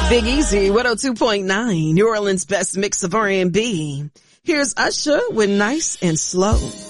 Big Easy, 102.9, New Orleans' best mix of R&B. Here's Usher with Nice and Slow.